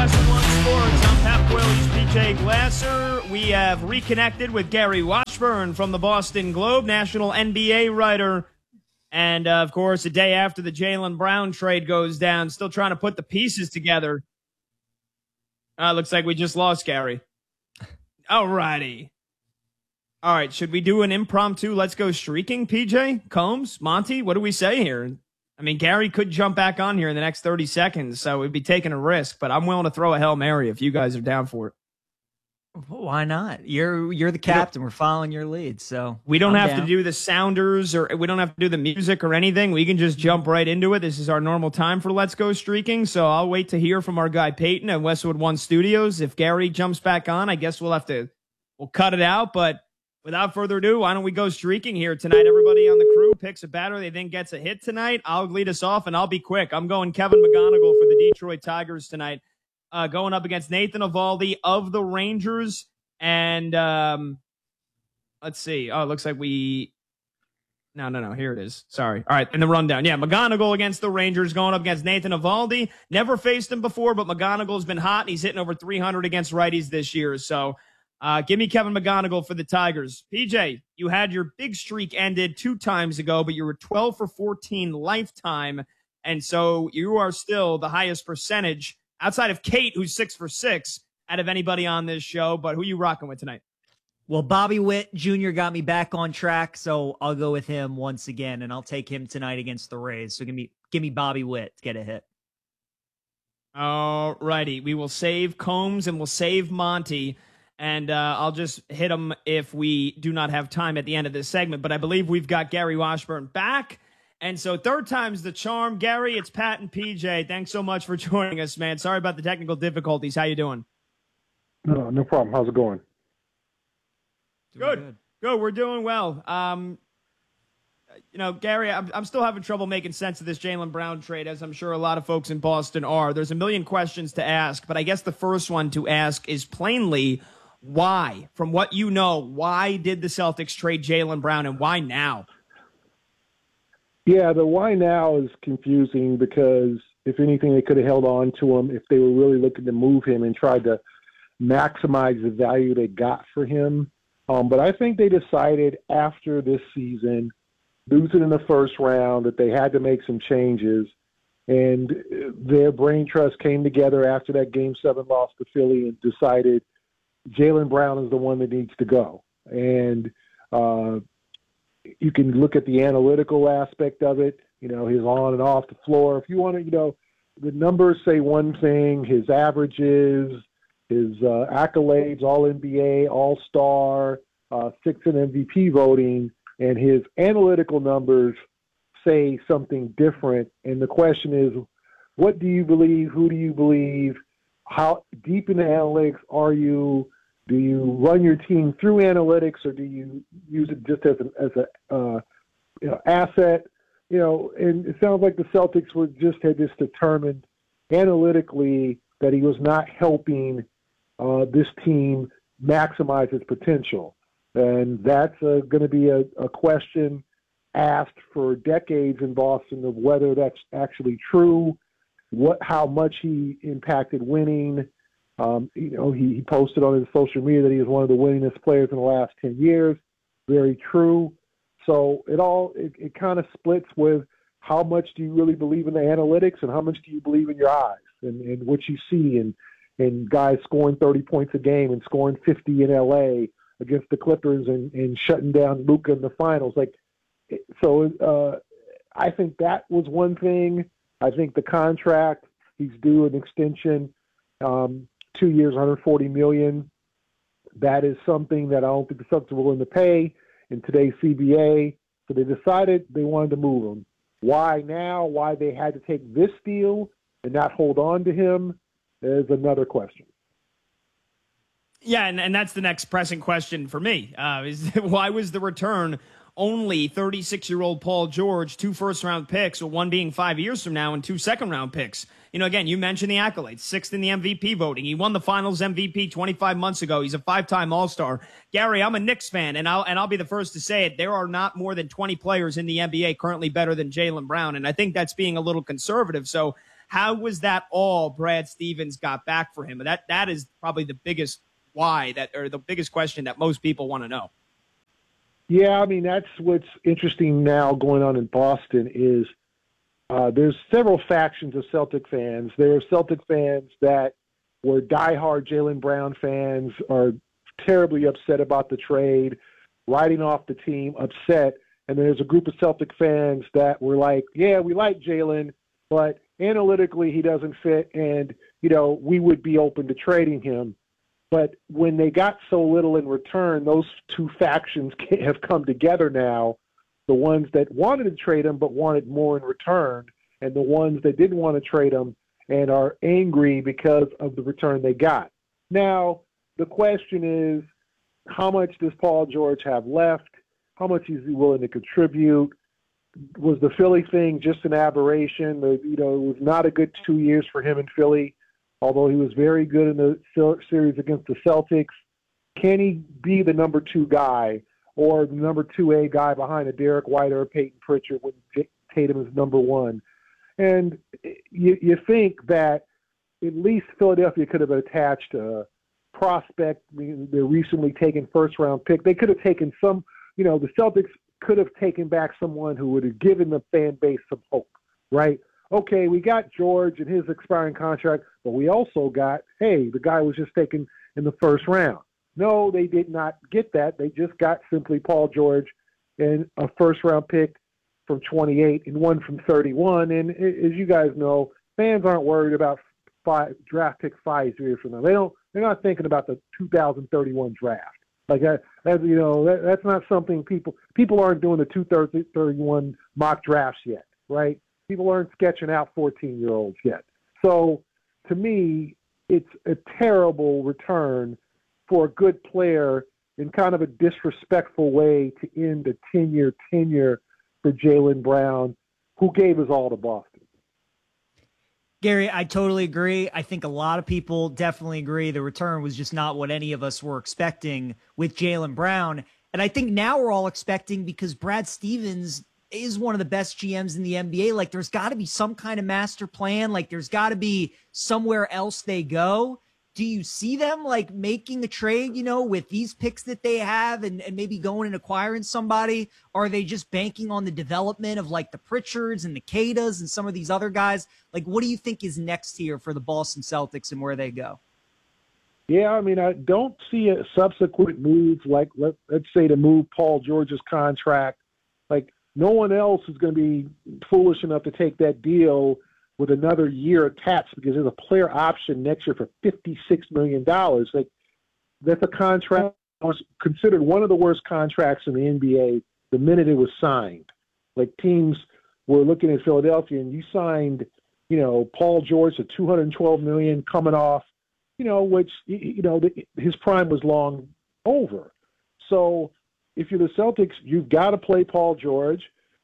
Westwood One Sports. I'm Pep Will. He's PJ Glasser. We have reconnected with Gary Washburn from the Boston Globe, national NBA writer. And, of course, a day after the Jaylen Brown trade goes down, still trying to put the pieces together. Looks like we just lost Gary. All righty. All right, should we do an impromptu let's go streaking, PJ? Combs? Monty? What do we say here? I mean, Gary could jump back on here in the next 30 seconds, so we'd be taking a risk, but I'm willing to throw a Hail Mary if you guys are down for it. Why not? You're the captain. We're following your lead, so we don't have to do the sounders or we don't have to do the music or anything. We can just jump right into it. This is our normal time for Let's Go Streaking, so I'll wait to hear from our guy Peyton at Westwood One Studios. If Gary jumps back on, I guess we'll cut it out, but without further ado, why don't we go streaking here tonight? Everybody on the crew picks a batter they think gets a hit tonight. I'll lead us off, and I'll be quick. I'm going Kevin McGonigal for the Detroit Tigers tonight, going up against Nathan Eovaldi of the Rangers. And let's see. Oh, it looks like No, here it is. Sorry. All right, in the rundown. Yeah, McGonigal against the Rangers, going up against Nathan Eovaldi. Never faced him before, but McGonigal's been hot. He's hitting over 300 against righties this year, so give me Kevin McGonigal for the Tigers. PJ, you had your big streak ended 2 times ago, but you were 12 for 14 lifetime, and so you are still the highest percentage outside of Kate, who's 6 for 6 out of anybody on this show. But who you rocking with tonight? Well, Bobby Witt Jr. got me back on track, so I'll go with him once again, and I'll take him tonight against the Rays. So give me Bobby Witt to get a hit. All righty. We will save Combs and we'll save Monty. And I'll just hit them if we do not have time at the end of this segment. But I believe we've got Gary Washburn back. And so third time's the charm. Gary, it's Pat and PJ. Thanks so much for joining us, man. Sorry about the technical difficulties. How you doing? No problem. How's it going? Good. We're doing well. Gary, I'm still having trouble making sense of this Jaylen Brown trade, as I'm sure a lot of folks in Boston are. There's a million questions to ask, but I guess the first one to ask is plainly, why? From what you know, why did the Celtics trade Jaylen Brown, and why now? Yeah, the why now is confusing because, if anything, they could have held on to him if they were really looking to move him and tried to maximize the value they got for him. But I think they decided after this season, losing in the first round, that they had to make some changes. And their brain trust came together after that Game 7 loss to Philly and decided Jaylen Brown is the one that needs to go. And you can look at the analytical aspect of it, his on and off the floor. If you want to, the numbers say one thing, his averages, his accolades, All-NBA, All-Star, 6 in MVP voting, and his analytical numbers say something different. And the question is, what do you believe? Who do you believe? How deep in the analytics are you? Do you run your team through analytics, or do you use it just as an asset? And it sounds like the Celtics had just determined analytically that he was not helping this team maximize its potential. And that's going to be a question asked for decades in Boston of whether that's actually true, how much he impacted winning. He posted on his social media that he was one of the winningest players in the last 10 years. Very true. So it kind of splits with how much do you really believe in the analytics and how much do you believe in your eyes and what you see and guys scoring 30 points a game and scoring 50 in LA against the Clippers and shutting down Luka in the finals. I think that was one thing. I think the contract, he's due an extension, 2 years, $140 million. That is something that I don't think the Celtics are willing to pay in today's CBA. So they decided they wanted to move him. Why now? Why they had to take this deal and not hold on to him is another question. Yeah, and that's the next pressing question for me. Is why was the return only 36-year-old Paul George, 2 first-round picks, or one being 5 years from now, and 2 second-round picks? Again, you mentioned the accolades, 6th in the MVP voting. He won the Finals MVP 25 months ago. He's a 5-time All-Star. Gary, I'm a Knicks fan, and I'll be the first to say it. There are not more than 20 players in the NBA currently better than Jaylen Brown, and I think that's being a little conservative. So how was that all Brad Stevens got back for him? That is probably the biggest the biggest question that most people want to know. Yeah, I mean, that's what's interesting now going on in Boston is there's several factions of Celtic fans. There are Celtic fans that were diehard Jaylen Brown fans, are terribly upset about the trade, writing off the team, upset. And there's a group of Celtic fans that were like, yeah, we like Jaylen, but analytically he doesn't fit, and, we would be open to trading him. But when they got so little in return, those two factions have come together now, the ones that wanted to trade him but wanted more in return, and the ones that didn't want to trade him and are angry because of the return they got. Now, the question is, how much does Paul George have left? How much is he willing to contribute? Was the Philly thing just an aberration? It was not a good 2 years for him in Philly, although he was very good in the series against the Celtics. Can he be the number 2 guy or the number 2A guy behind a Derek White or a Peyton Pritchard when Tatum is number 1? And you think that at least Philadelphia could have attached a prospect. I mean, they're recently taken first-round pick. They could have taken some, the Celtics could have taken back someone who would have given the fan base some hope, right? Okay, we got George and his expiring contract, but we also got, hey, the guy was just taken in the first round. No, they did not get that. They just got simply Paul George and a first-round pick from 28 and one from 31. And as you guys know, fans aren't worried about draft pick 5 years from now. They're not thinking about the 2031 draft. Like that's not something people aren't doing the 2031 mock drafts yet, right? People aren't sketching out 14-year-olds yet. So to me, it's a terrible return for a good player in kind of a disrespectful way to end a 10-year tenure for Jaylen Brown, who gave us all to Boston. Gary, I totally agree. I think a lot of people definitely agree. The return was just not what any of us were expecting with Jaylen Brown. And I think now we're all expecting, because Brad Stevens is one of the best GMs in the NBA, like there's got to be some kind of master plan. Like there's got to be somewhere else they go. Do you see them like making a trade, with these picks that they have and maybe going and acquiring somebody? Or are they just banking on the development of like the Pritchards and the Cadas and some of these other guys? Like, what do you think is next here for the Boston Celtics and where they go? Yeah, I mean, I don't see a subsequent move like, let's say, to move Paul George's contract. Like, no one else is going to be foolish enough to take that deal with another year attached, because there's a player option next year for $56 million. Like, that's a contract that was considered one of the worst contracts in the NBA the minute it was signed. Like, teams were looking at Philadelphia, and you signed, Paul George at $212 million coming off, which, his prime was long over. So if you're the Celtics, you've got to play Paul George.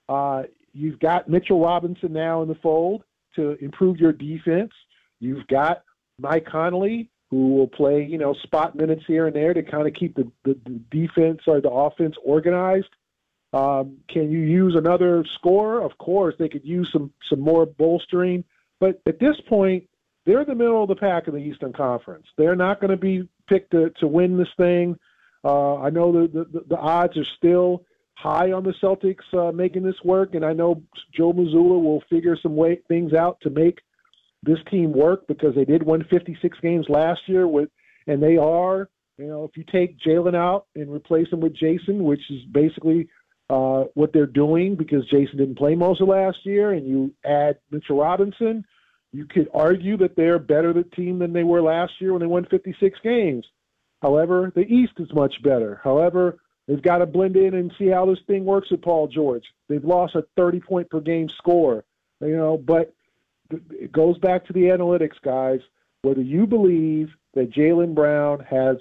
You've got Mitchell Robinson now in the fold to improve your defense. You've got Mike Conley, who will play, spot minutes here and there to kind of keep the defense or the offense organized. Can you use another scorer? Of course, they could use some more bolstering. But at this point, they're in the middle of the pack in the Eastern Conference. They're not going to be picked to win this thing. I know the odds are still high on the Celtics making this work, and I know Joe Mazzulla will figure some things out to make this team work, because they did win 56 games last year and they are, if you take Jaylen out and replace him with Jason, which is basically what they're doing, because Jason didn't play most of last year, and you add Mitchell Robinson, you could argue that they're a better team than they were last year when they won 56 games. However, the East is much better. However, they've got to blend in and see how this thing works with Paul George. They've lost a 30-point-per-game score, but it goes back to the analytics, guys. Whether you believe that Jaylen Brown has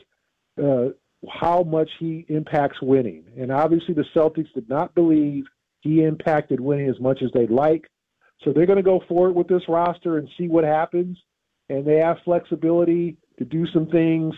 how much he impacts winning. And obviously the Celtics did not believe he impacted winning as much as they'd like. So they're going to go forward with this roster and see what happens. And they have flexibility to do some things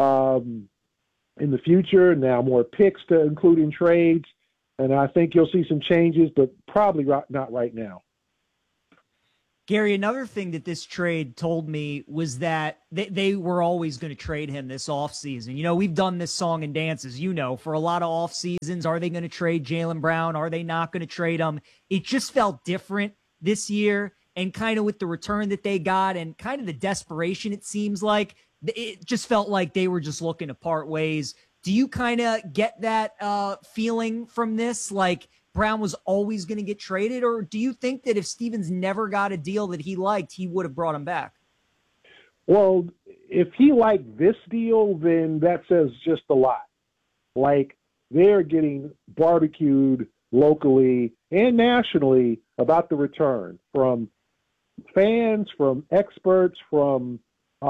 in the future, now more picks to include in trades. And I think you'll see some changes, but probably not right now. Gary, another thing that this trade told me was that they were always going to trade him this offseason. You know, we've done this song and dance, as you know, for a lot of off seasons. Are they going to trade Jaylen Brown? Are they not going to trade him? It just felt different this year, and kind of with the return that they got and kind of the desperation, it seems like, it just felt like they were just looking to part ways. Do you kind of get that feeling from this? Like, Brown was always going to get traded? Or do you think that if Stevens never got a deal that he liked, he would have brought him back? Well, if he liked this deal, then that says just a lot. Like, they're getting barbecued locally and nationally about the return from fans, from experts, from,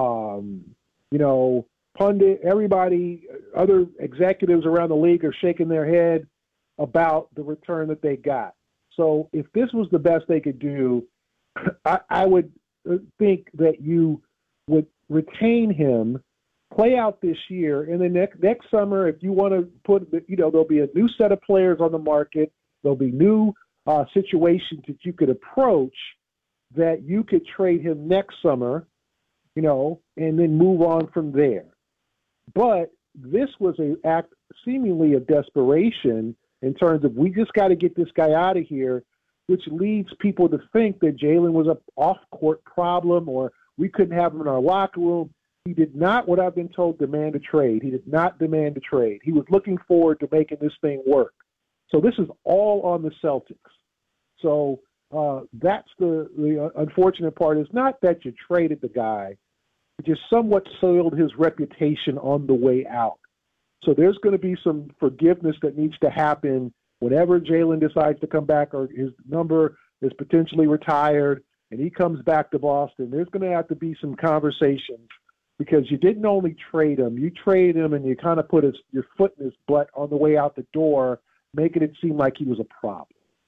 pundit, everybody, other executives around the league are shaking their head about the return that they got. So if this was the best they could do, I would think that you would retain him, play out this year, and then next summer, if you want to put, there'll be a new set of players on the market. There'll be new situations that you could approach that you could trade him next summer, and then move on from there. But this was an act seemingly of desperation in terms of, we just got to get this guy out of here, which leads people to think that Jaylen was an off-court problem or we couldn't have him in our locker room. He did not, what I've been told, demand a trade. He did not demand a trade. He was looking forward to making this thing work. So this is all on the Celtics. So that's the unfortunate part, is not that you traded the guy, it just somewhat soiled his reputation on the way out. So there's going to be some forgiveness that needs to happen whenever Jaylen decides to come back, or his number is potentially retired and he comes back to Boston. There's going to have to be some conversations, because you didn't only trade him, you traded him and you kind of put your foot in his butt on the way out the door, making it seem like he was a problem.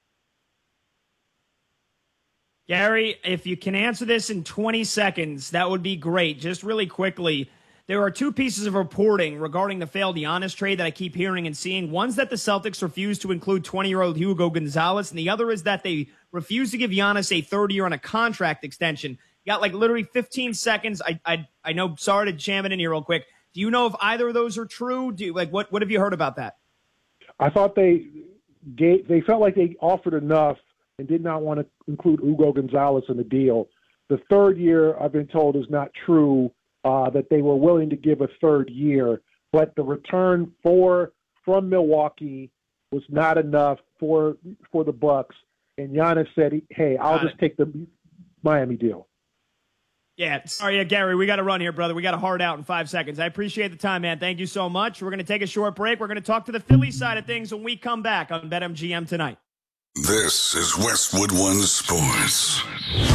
Gary, if you can answer this in 20 seconds, that would be great. Just really quickly, there are two pieces of reporting regarding the failed Giannis trade that I keep hearing and seeing. One's that the Celtics refuse to include 20-year-old Hugo Gonzalez, and the other is that they refuse to give Giannis a third year on a contract extension. You got like literally 15 seconds. I know, sorry to jam it in here real quick. Do you know if either of those are true? What have you heard about that? I thought they felt like they offered enough and did not want to include Hugo Gonzalez in the deal. The third year, I've been told, is not true, that they were willing to give a third year, but the return from Milwaukee was not enough for the Bucks. And Giannis said, hey, I'll just take the Miami deal. Yeah, sorry, Gary, we got to run here, brother. We got a hard out in 5 seconds. I appreciate the time, man. Thank you so much. We're going to take a short break. We're going to talk to the Philly side of things when we come back on BetMGM tonight. This is Westwood One Sports.